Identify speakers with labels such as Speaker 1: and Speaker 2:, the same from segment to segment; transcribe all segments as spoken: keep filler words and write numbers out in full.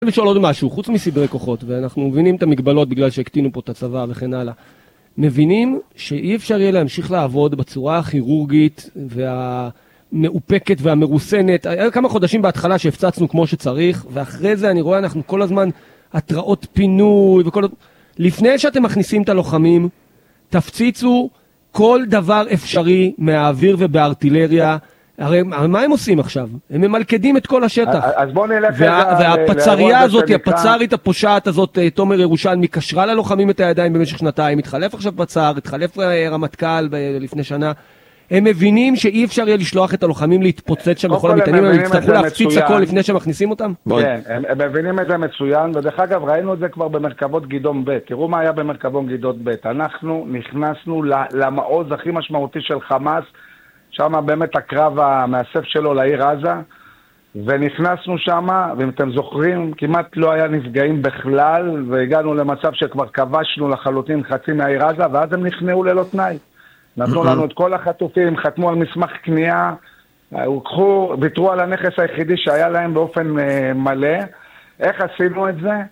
Speaker 1: לשאול עוד משהו, חוץ מסדרי כוחות, ואנחנו מבינים את המגבלות בגלל שהקטינו פה את הצבא וכן הלאה. מבינים שאי אפשר יהיה להמשיך לעבוד בצורה הכירורגית והמאופקת והמרוסנת. היה כמה חודשים בהתחלה שהפצצנו כמו שצריך, ואחרי זה אני רואה אנחנו כל הזמן התראות פינוי וכל... לפני שאתם מכניסים את הלוחמים, תפציצו כל דבר אפשרי מהאוויר ובארטילריה. הרי מה הם עושים עכשיו? הם ממלכדים את כל השטח.
Speaker 2: אז בואו נלך...
Speaker 1: והפצריה הזאת, הפצרית הפושעת הזאת, תומר ירושלמי, קשרה ללוחמים את הידיים במשך שנתיים, התחלף עכשיו פצר, התחלף רמטכ"ל לפני שנה. הם מבינים שאי אפשר יהיה לשלוח את הלוחמים להתפוצץ שם בכל המטענים, הם יצטרכו להפציץ הכל לפני שמכניסים אותם?
Speaker 2: כן, הם מבינים את זה מצוין, ודרך אגב ראינו את זה כבר במרכבות גדעון ב'. תראו מה היה במרכבות גדעון ב'. אנחנו נכנסנו למעוז הכי משמעותי של חמאס, שם באמת הקרב המאסף שלו לעיר עזה, ונכנסנו שם, ואם אתם זוכרים, כמעט לא היה נפגעים בכלל, והגענו למצב שכבר כבשנו לחלוטין חצי מהעיר עזה, ואז הם נכנעו ללא תנאי. נתנו לנו את כל החטופים, חתמו על מסמך קנייה, הוקחו, ויתרו על הנכס היחידי שהיה להם באופן uh, מלא. איך עשינו את זה?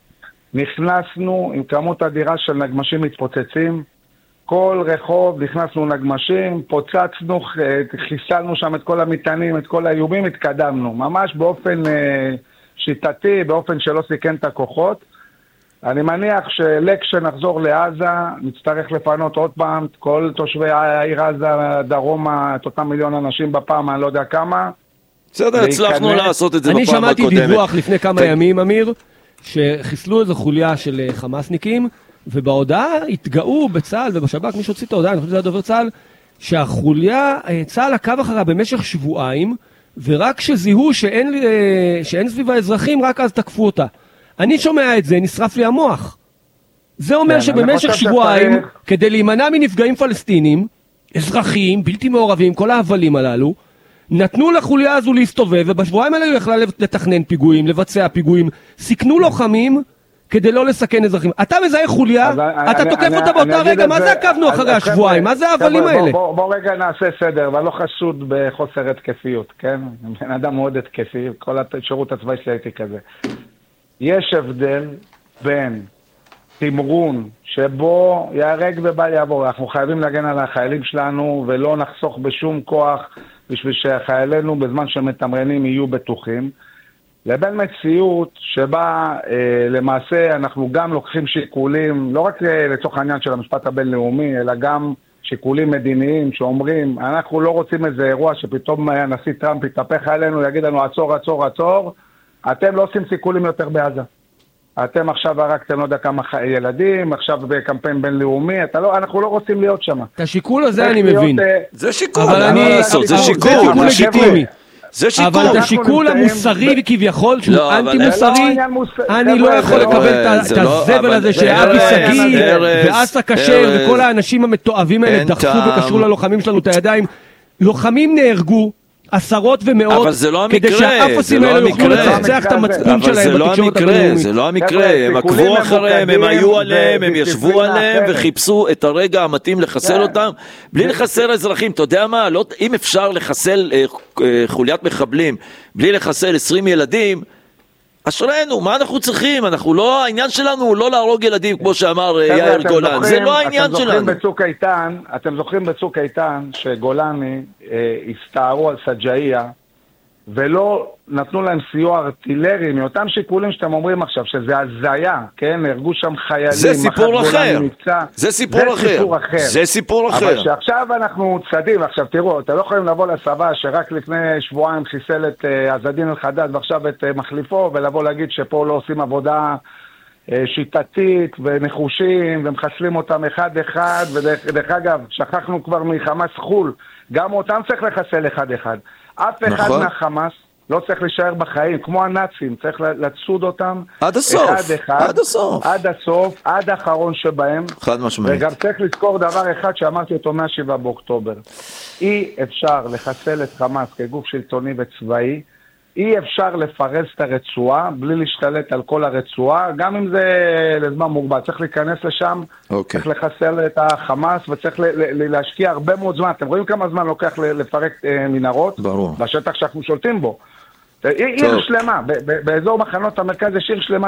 Speaker 2: נכנסנו עם כמות אדירה של נגמשים מתפוצצים, כל רחוב נכנסנו נגמשים, פוצצנו, חיסלנו שם את כל המטענים, את כל האיומים, התקדמנו. ממש באופן uh, שיטתי, באופן שלא סיכן את הכוחות. אני מניח שלק שנחזור לעזה, נצטרך לפנות עוד פעם, כל תושבי העיר עזה, דרומה, את אותם מיליון אנשים בפעם, אני לא יודע כמה.
Speaker 3: בסדר, הצלחנו לעשות את זה בפעם הקודמת.
Speaker 1: אני שמעתי דיווח לפני כמה ימים, אמיר, שחיסלו איזו חוליה של חמאסניקים, ובהודעה התגאו בצה"ל ובשב"כ, מי שהוציא את ההודעה, אני חושב שזה דובר צה"ל, שהחוליה, צה"ל עקב אחריה במשך שבועיים, ורק כשזיהו שאין, שאין סביבה אזרחים, רק אז תקפו אותה. אני שומע את זה, נשרף לי המוח. זה אומר שבמשך שבועיים, כדי להימנע מנפגעים פלסטינים, אזרחיים, בלתי מעורבים, כל ההבלים הללו, נתנו לחוליה הזו להסתובב, ובשבועיים האלה הוא יכלה לתכנן פיגועים, לבצע פיגועים, סיכנו לוחמים כדי לא לסכן אזרחים. אתה מזהה חוליה, אתה תוקף אותה באותה רגע, מה זה עקבנו אחרי השבועיים? מה זה ההבלים האלה?
Speaker 2: בוא רגע נעשה סדר, ואני לא חשוד בחוסר התקפיות, כן? בן אדם מאוד התקפי, כל השירות הצבאי שלי הייתי כזה. יש הבדל בין תמרון שבו יהרג ובל יעבור. אנחנו חייבים להגן על החיילים שלנו ולא נחסוך בשום כוח בשביל שחיילינו בזמן שמתמרנים יהיו בטוחים. לבין מציאות שבה אה, למעשה אנחנו גם לוקחים שיקולים, לא רק אה, לצורך העניין של המשפט הבינלאומי, אלא גם שיקולים מדיניים שאומרים, אנחנו לא רוצים איזה אירוע שפתאום הנשיא טראמפ יתהפך עלינו, יגיד לנו עצור, עצור, עצור, אתם לא עושים סיכולים יותר בעזה. אתם עכשיו הרגתם לא יודע כמה ילדים, עכשיו בקמפיין בינלאומי, אתה לא, אנחנו לא רוצים להיות שם.
Speaker 1: את השיקול הזה אני מבין.
Speaker 3: זה שיקול, מה לעשות? זה שיקול,
Speaker 1: זה שיקול.
Speaker 3: זה שיקול.
Speaker 1: אבל את השיקול המוסרי וכביכול, שהוא אנטי מוסרי, אני לא יכול לקבל את הזבל הזה שאבי סגי, ואסה כשר, וכל האנשים המתועבים האלה דחפו וקשרו ללוחמים שלנו את הידיים. לוחמים נהרגו, עשרות ומאות, כדי שהאפסים האלה יוכלו לצחצח את המצפון שלהם בתקשורת הבינלאומית.
Speaker 3: זה לא המקרה, הם עקבו אחריהם, הם היו עליהם, הם ישבו עליהם וחיפשו את הרגע המתאים לחסל אותם, בלי לחסל אזרחים. אתה יודע מה, אם אפשר לחסל חוליית מחבלים, בלי לחסל עשרים ילדים, אשרנו, מה אנחנו צריכים? אנחנו לא, העניין שלנו הוא לא להרוג ילדים, כמו שאמר יאיר גולן. זה לא העניין שלנו.
Speaker 2: בצוק איתן, אתם זוכרים בצוק איתן שגולני הסתערו על סג'איה, ולא נתנו להם סיוע ארטילרי, מאותם שיקולים שאתם אומרים עכשיו, שזה הזיה, כן? הרגו שם חיילים.
Speaker 3: זה סיפור אחר. זה סיפור אחר. זה סיפור אחר.
Speaker 2: אבל שעכשיו אנחנו צדים, עכשיו תראו, אתם לא יכולים לבוא לצבא שרק לפני שבועיים חיסל את עזדין אל-חדד, ועכשיו את מחליפו, ולבוא להגיד שפה לא עושים עבודה שיטתית ונחושים, ומחסלים אותם אחד אחד, ודרך אגב, שכחנו כבר מחמאס חול, גם אותם צריך לחסל אחד אחד. אף אחד נכון. מהחמאס לא צריך להישאר בחיים, כמו הנאצים, צריך לצוד אותם
Speaker 3: עד הסוף,
Speaker 2: אחד אחד,
Speaker 3: עד הסוף,
Speaker 2: עד הסוף, עד האחרון שבהם.
Speaker 3: חד משמעית.
Speaker 2: וגם צריך לזכור דבר אחד שאמרתי אותו מהשבעה באוקטובר. אי אפשר לחסל את חמאס כגוף שלטוני וצבאי, אי אפשר לפרס את הרצועה בלי להשתלט על כל הרצועה, גם אם זה לזמן מוגבל. צריך להיכנס לשם, okay. צריך לחסל את החמאס וצריך להשקיע הרבה מאוד זמן. אתם רואים כמה זמן לוקח לפרק מנהרות?
Speaker 3: ברור.
Speaker 2: בשטח שאנחנו שולטים בו. עיר שלמה, באזור מחנות המרכז יש עיר שלמה